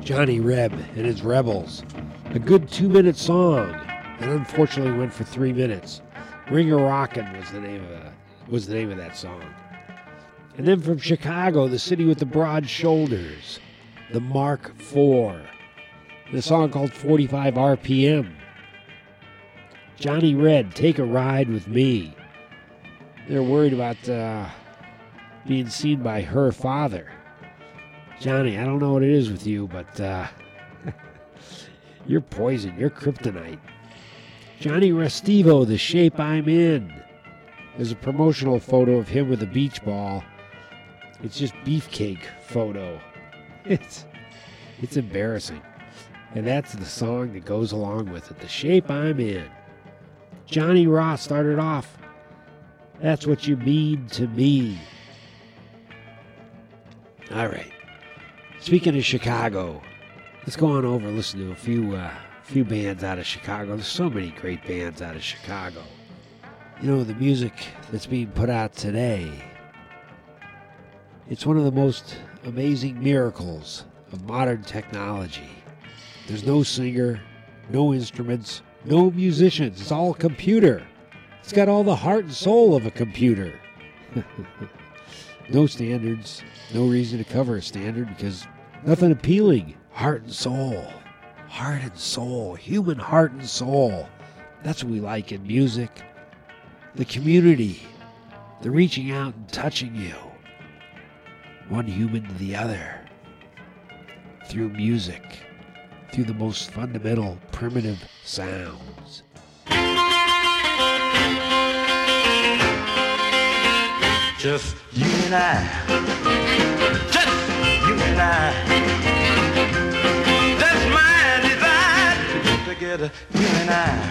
Johnny Reb and his Rebels. A good 2-minute song that unfortunately went for 3 minutes. Ring a Rockin' was the name of that song. And then from Chicago, the city with the broad shoulders, the Mark IV. The song called 45 RPM. Johnny Red, Take a Ride with Me. They're worried about being seen by her father. Johnny, I don't know what it is with you, but you're poison. You're kryptonite. Johnny Restivo, The Shape I'm In. There's a promotional photo of him with a beach ball. It's just beefcake photo. It's embarrassing. And that's the song that goes along with it, The Shape I'm In. Johnny Ross started off, That's What You Mean to Me. All right. Speaking of Chicago, let's go on over and listen to a few bands out of Chicago. There's so many great bands out of Chicago. You know, the music that's being put out today, it's one of the most amazing miracles of modern technology. There's no singer, no instruments, no musicians. It's all computer. It's got all the heart and soul of a computer. No standards, no reason to cover a standard because nothing appealing. Heart and soul. Heart and soul. Human heart and soul. That's what we like in music. The community. The reaching out and touching you. One human to the other. Through music. Through the most fundamental, primitive sounds. Just you and I. Just you and I. That's my desire. Together, you and I.